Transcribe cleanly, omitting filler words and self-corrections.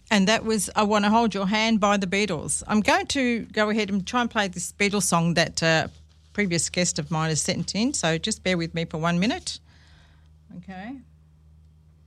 And that was I Want to Hold Your Hand by the Beatles. I'm going to go ahead and try and play this Beatles song that previous guest of mine has sent in, so just bear with me for 1 minute. Okay.